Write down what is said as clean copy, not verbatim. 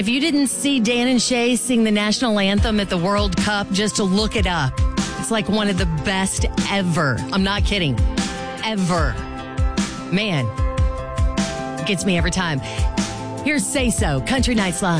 If you didn't see Dan and Shay sing the national anthem at the World Cup, just to look it up. It's like one of the best ever. I'm not kidding. Ever. Man, it gets me every time. Here's Say So, Country Nights Live.